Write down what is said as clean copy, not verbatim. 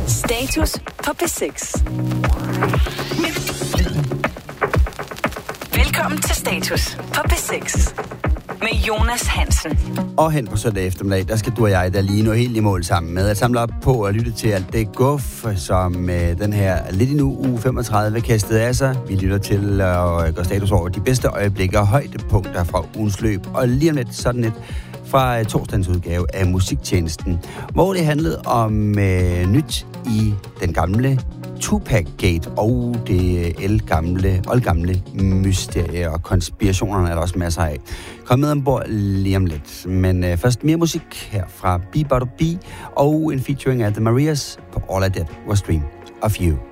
Status på P6. Velkommen til Status på P6 med Jonas Hansen. Og hen på søndag eftermiddag, der skal du og jeg der lige nå helt i mål sammen med at samle op på og lytte til alt det guf, som den her lidt endnu uge 35 kastede af sig. Vi lytter til at gøre status over de bedste øjeblikke og højdepunkter fra ugens løb. Og lige om lidt sådan et fra torsdagens udgave af Musiktjenesten, hvor det handlede om nyt i den gamle Tupac-gate og det oldgamle mysterie og konspirationerne er der også masser af. Kom med ombord lige om lidt. Men først mere musik her fra Be But Be og en featuring af The Marias på All I Did Was Dream of You.